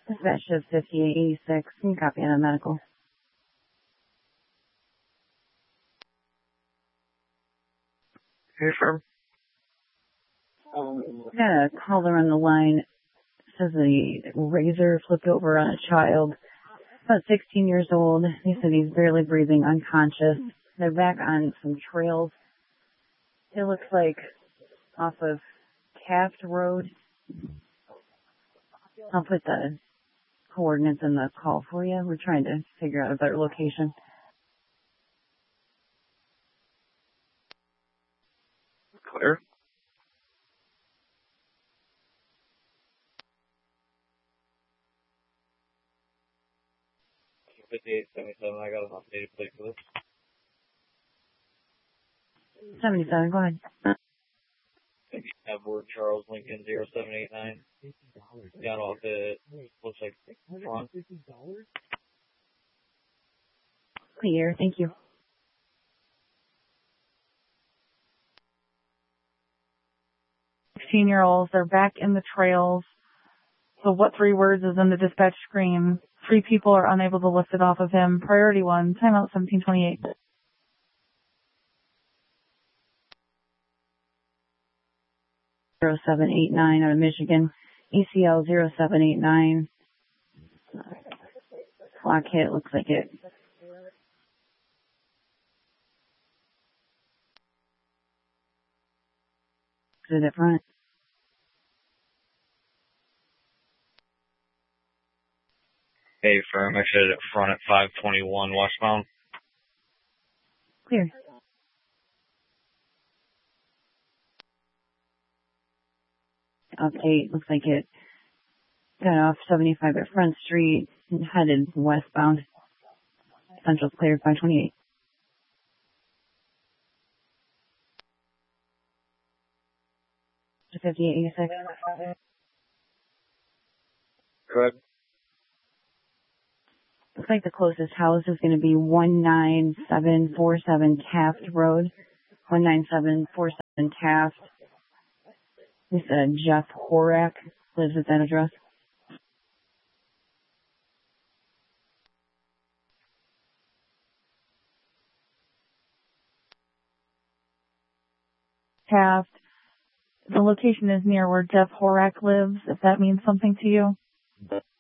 Dispatch shift 5886. Can you copy on a medical? Hey, firm. Got a caller on the line. It says a razor flipped over on a child, about 16 years old. He said he's barely breathing, unconscious. They're back on some trails. It looks like off of Taft Road. I'll put the coordinates in the call for you. We're trying to figure out a better location. Clear. I got an updated plate for this. 77, go ahead. Edward Charles Lincoln 0789. Down off the, looks like front. Clear, thank you. 16-year-olds, they're back in the trails. So what 3 words is in the dispatch screen? 3 people are unable to lift it off of him. Priority 1, timeout 1728. .0789 out of Michigan. ECL 0789. Clock hit, looks like it. Exit at front. Hey, firm. Exit at front at 521 westbound. Clear. Update, looks like it got off 75 at Front Street and headed westbound. Central's cleared 528. To 5886. Go ahead. Looks like the closest house is going to be 19747 Taft Road. 19747 Taft. This Jeff Horak lives at that address. Taft. The location is near where Jeff Horak lives, if that means something to you.